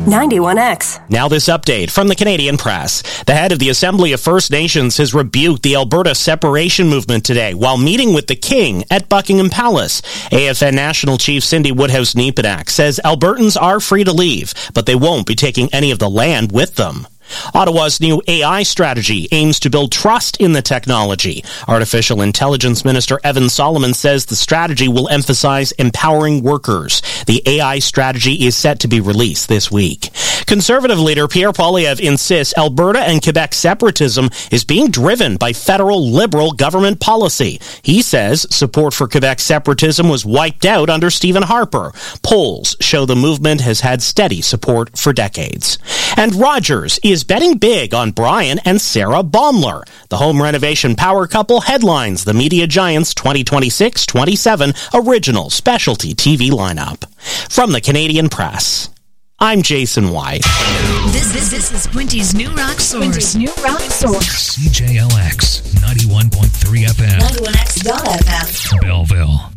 91X. Now this update from the Canadian Press. The head of the Assembly of First Nations has rebuked the Alberta separation movement today while meeting with the King at Buckingham Palace. AFN National Chief Cindy Woodhouse-Nepenak says Albertans are free to leave, but they won't be taking any of the land with them. Ottawa's new AI strategy aims to build trust in the technology. Artificial Intelligence Minister Evan Solomon says the strategy will emphasize empowering workers. The AI strategy is set to be released this week. Conservative leader Pierre Poilievre insists Alberta and Quebec separatism is being driven by federal Liberal government policy. He says support for Quebec separatism was wiped out under Stephen Harper. Polls show the movement has had steady support for decades. And Rogers is betting big on Brian and Sarah Baumler. The home renovation power couple headlines the media giant's 2026-27 original specialty TV lineup. From the Canadian Press, I'm Jason White. This is Quinty's New Rock Source. CJLX 91.3 FM. 91X.FM. Belleville.